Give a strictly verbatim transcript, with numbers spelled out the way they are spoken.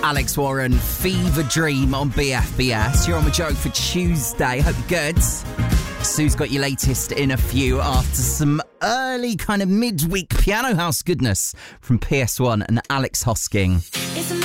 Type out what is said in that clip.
Alex Warren, Fever Dream on B F B S. You're on with Joe for Tuesday. Hope you're good. Sue's got your latest in a few after some early kind of midweek piano house goodness from P S one and Alex Hosking. It's